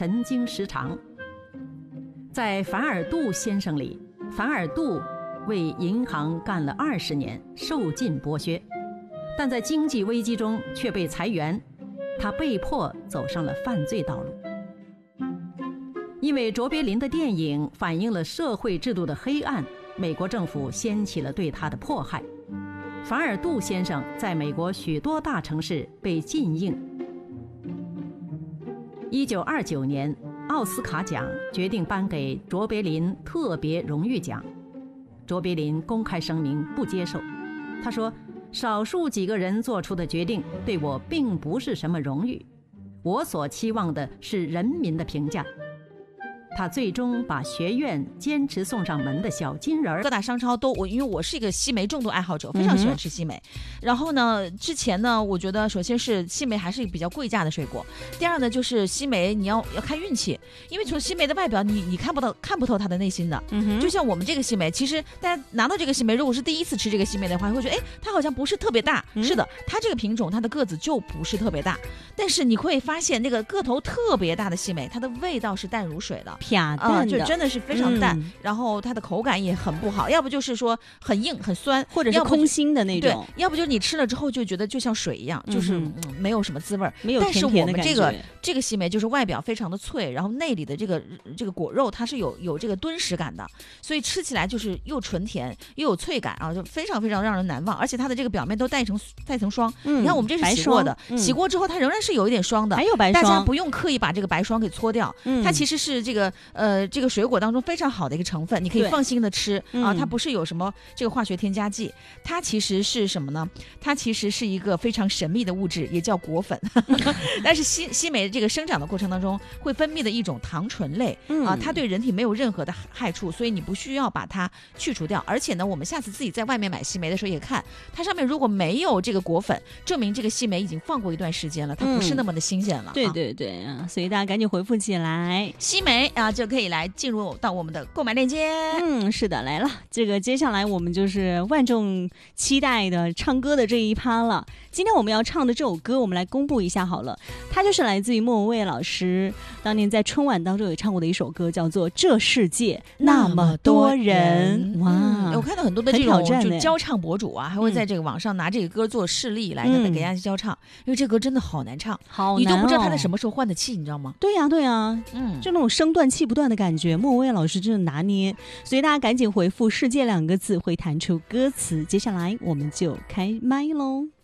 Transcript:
神经失常。在凡尔杜先生里，凡尔杜为银行干了20年，受尽剥削，但在经济危机中却被裁员，他被迫走上了犯罪道路。因为卓别林的电影反映了社会制度的黑暗，美国政府掀起了对他的迫害。凡尔杜先生在美国许多大城市被禁映。1929年，奥斯卡奖决定颁给卓别林特别荣誉奖，卓别林公开声明不接受。他说，少数几个人做出的决定对我并不是什么荣誉，我所期望的是人民的评价。他最终把学院坚持送上门的小金人， 各大商超都因为我是一个西梅重度爱好者，非常喜欢吃西梅。然后呢，之前呢，我觉得首先是西梅还是比较贵价的水果，第二呢就是西梅你要看运气，因为从西梅的外表你看不透它的内心的。就像我们这个西梅，其实大家拿到这个西梅，如果是第一次吃这个西梅的话，会觉得它好像不是特别大。是的，它这个品种它的个子就不是特别大，但是你会发现那个个头特别大的西梅，它的味道是淡如水的。 偏淡的， 就真的是非常淡，然后它的口感也很不好，要不就是说很硬很酸， 或者是空心的那种， 对，要不就是你吃了之后就觉得就像水一样，就是没有什么滋味， 没有甜甜的感觉。 但是我们这个西梅就是外表非常的脆，然后内里的这个果肉它是有这个敦实感的，所以吃起来就是又纯甜又有脆感啊，就非常非常让人难忘。而且它的这个表面都带层霜，你看我们这是洗过的，洗过之后它仍然是有一点霜的， 还有白霜， 大家不用刻意把这个白霜给搓掉，它其实是这个水果当中非常好的一个成分，你可以放心的吃啊，它不是有什么这个化学添加剂，它其实是什么呢？它其实是一个非常神秘的物质，也叫果粉。但是西梅这个生长的过程当中会分泌的一种糖醇类啊，它对人体没有任何的害处，所以你不需要把它去除掉。而且呢，我们下次自己在外面买西梅的时候也看，它上面如果没有这个果粉，证明这个西梅已经放过一段时间了，它不是那么的新鲜了。 对对对啊，所以大家赶紧回复起来， 西梅啊就可以来进入到我们的购买链接。 是的，来了，这个接下来我们就是万众期待的唱歌的这一趴了。今天我们要唱的这首歌，我们来公布一下好了，它就是来自于莫文蔚老师当年在春晚当中有唱过的一首歌，叫做《这世界那么多人》。哇， 我看到很多的这种就教唱博主啊，还会在这个网上拿这个歌做示例来给大家教唱，因为这歌真的好难唱，你都不知道他在什么时候换的气，你知道吗？ 对呀对呀，就那种声断气不断的感觉，莫文蔚老师真的拿捏，所以大家赶紧回复世界2个字会弹出歌词。接下来我们就开麦喽。